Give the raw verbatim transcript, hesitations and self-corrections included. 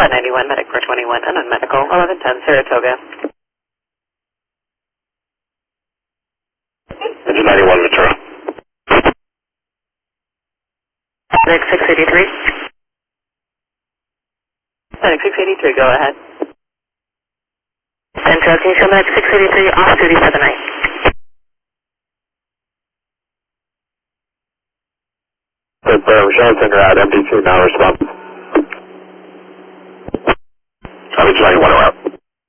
Quad ninety-one, Medic four twenty-one, unknown medical, eleven ten, Saratoga. Engine ninety-one, Ventura. Medic six eighty-three. Medic six eighty-three, go ahead. Central, can you show Medic six eighty-three off duty for the night? Good, uh, Michelle Center at M D two, now response. Copy, twenty-one, out.